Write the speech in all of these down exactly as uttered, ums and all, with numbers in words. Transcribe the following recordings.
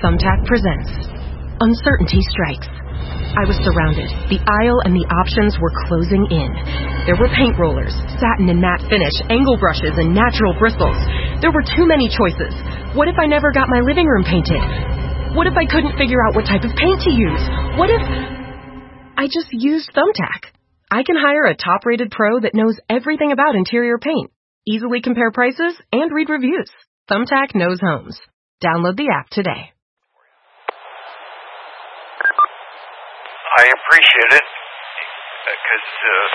Thumbtack presents Uncertainty Strikes. I was surrounded. The aisle and the options were closing in. There were paint rollers, satin and matte finish, angle brushes, and natural bristles. There were too many choices. What if I never got my living room painted? What if I couldn't figure out what type of paint to use? What if I just used Thumbtack? I can hire a top-rated pro that knows everything about interior paint, easily compare prices, and read reviews. Thumbtack knows homes. Download the app today. I appreciate it because uh,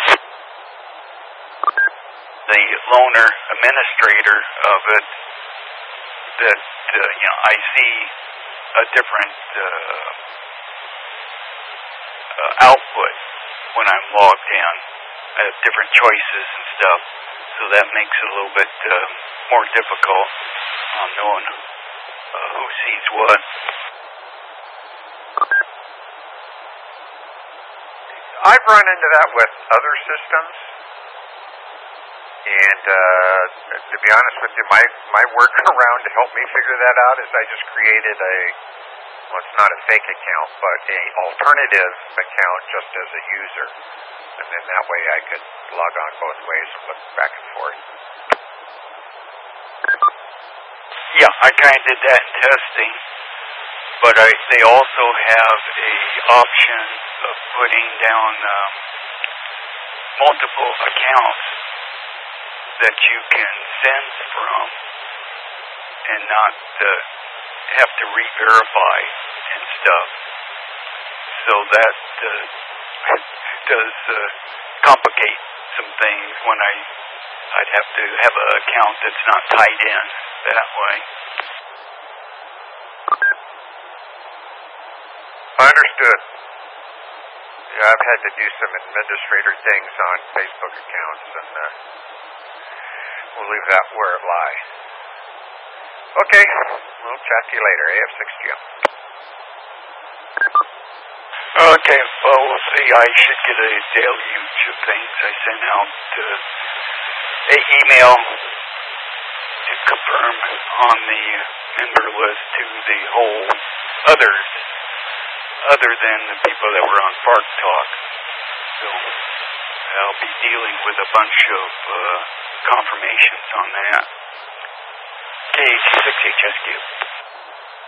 the loaner administrator of it, that uh, you know, I see a different uh, uh, output when I'm logged in. I have different choices and stuff, so that makes it a little bit uh, more difficult on knowing uh, who sees what. I've run into that with other systems, and uh, to be honest with you, my, my workaround to help me figure that out is I just created a, well, it's not a fake account, but a alternative account just as a user, and then that way I could log on both ways and look back and forth. Yeah, I kind of did that in testing, but I, they also have a option of putting down um, multiple accounts that you can send from and not uh, have to re-verify and stuff. So that uh, does uh, complicate some things when I, I'd have to have an account that's not tied in that way. Understood. Yeah, I've had to do some administrator things on Facebook accounts, and uh, we'll leave that where it lies. Okay, we'll chat to you later, A F six G M. Okay, well, we'll see. I should get a deluge of things. I sent out uh, an email to confirm on the member list to the whole others, other than the people that were on Park Talk. So I'll be dealing with a bunch of uh, confirmations on that. K H six H S Q.